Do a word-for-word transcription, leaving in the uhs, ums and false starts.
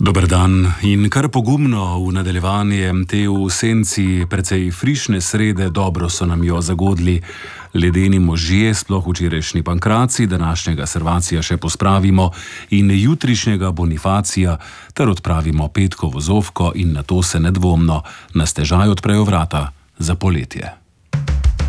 Dober dan in kar pogumno v nadaljevanje te v senci precej frišne srede, dobro so nam jo zagodli ledeni možje, sploh včerajšnji Pankraci, današnjega Servacija še pospravimo in jutrišnjega Bonifacija ter odpravimo petkovo zofko in nato se nedvomno na stežaj odprejo vrata za poletje.